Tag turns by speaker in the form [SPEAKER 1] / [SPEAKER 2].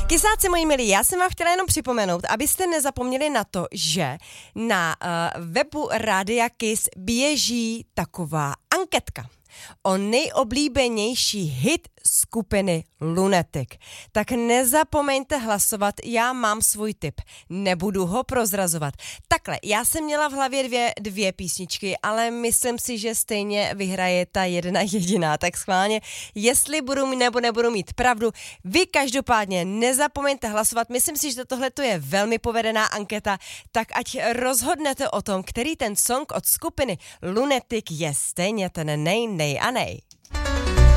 [SPEAKER 1] Kysáci moji milí, já jsem vám chtěla jenom připomenout, abyste nezapomněli na to, že na webu Rádia Kiss běží taková anketka o nejoblíbenější hit skupiny Lunatic. Tak nezapomeňte hlasovat, já mám svůj tip, nebudu ho prozrazovat. Takhle, já jsem měla v hlavě dvě písničky, ale myslím si, že stejně vyhraje ta jedna jediná, tak schválně, jestli budu mít nebo nebudu mít pravdu, vy každopádně nezapomeňte hlasovat, myslím si, že tohle je velmi povedená anketa, tak ať rozhodnete o tom, který ten song od skupiny Lunatic je stejně ten nej a nej.